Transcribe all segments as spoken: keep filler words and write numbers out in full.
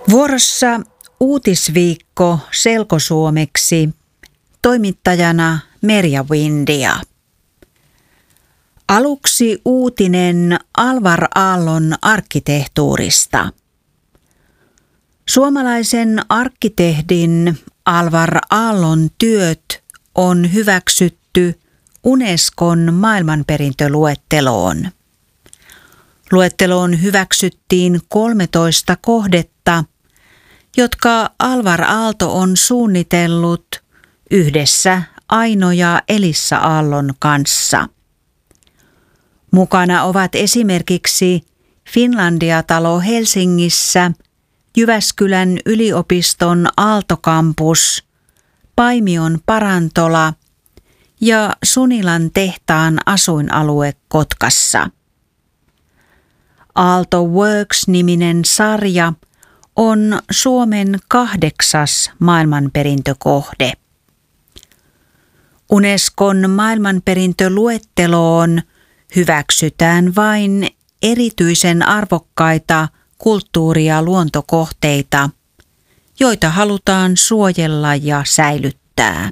Vuorossa uutisviikko selkosuomeksi, toimittajana Merja Windia. Aluksi uutinen Alvar Aallon arkkitehtuurista. Suomalaisen arkkitehdin Alvar Aallon työt on hyväksytty Unescon maailmanperintöluetteloon. Luetteloon hyväksyttiin kolmetoista kohdetta, jotka Alvar Aalto on suunnitellut yhdessä Aino ja Elissa Aallon kanssa. Mukana ovat esimerkiksi Finlandia-talo Helsingissä, Jyväskylän yliopiston Aalto-kampus, Paimion parantola ja Sunilan tehtaan asuinalue Kotkassa. Aalto Works-niminen sarja on Suomen kahdeksas maailmanperintökohde. Unescon maailmanperintöluetteloon hyväksytään vain erityisen arvokkaita kulttuuri- ja luontokohteita, joita halutaan suojella ja säilyttää.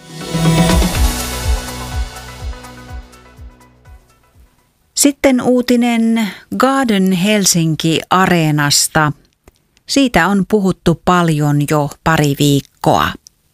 Sitten uutinen Garden Helsinki-areenasta. Siitä on puhuttu paljon jo pari viikkoa.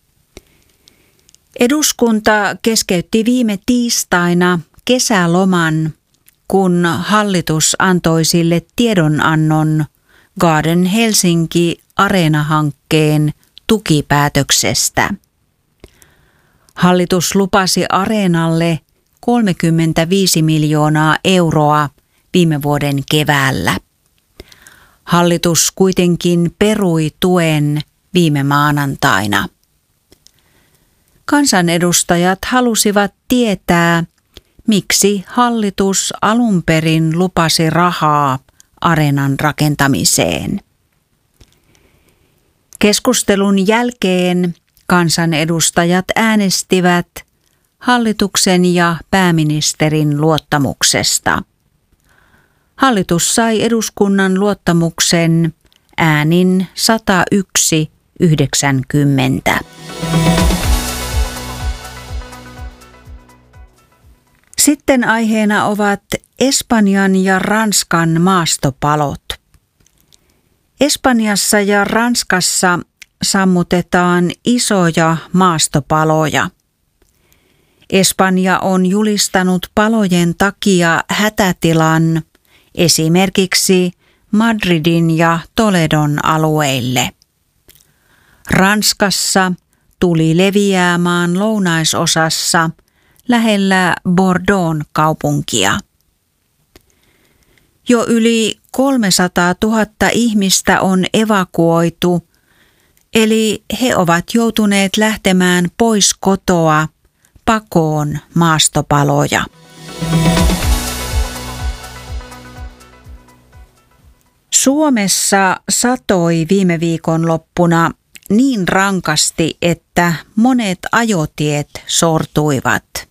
Eduskunta keskeytti viime tiistaina kesäloman, kun hallitus antoi sille tiedonannon Garden Helsinki-areena-hankkeen tukipäätöksestä. Hallitus lupasi areenalle kolmekymmentäviisi miljoonaa euroa viime vuoden keväällä. Hallitus kuitenkin perui tuen viime maanantaina. Kansanedustajat halusivat tietää, miksi hallitus alun perin lupasi rahaa areenan rakentamiseen. Keskustelun jälkeen kansanedustajat äänestivät hallituksen ja pääministerin luottamuksesta. Hallitus sai eduskunnan luottamuksen äänin sata yksi yhdeksänkymmentä. Sitten aiheena ovat Espanjan ja Ranskan maastopalot. Espanjassa ja Ranskassa sammutetaan isoja maastopaloja. Espanja on julistanut palojen takia hätätilan esimerkiksi Madridin ja Toledon alueille. Ranskassa tuli leviää maan lounaisosassa lähellä Bordeaux'n kaupunkia. Jo yli kolmesataatuhatta ihmistä on evakuoitu, eli he ovat joutuneet lähtemään pois kotoa pakoon maastopaloja. Suomessa satoi viime viikonloppuna niin rankasti, että monet ajotiet sortuivat.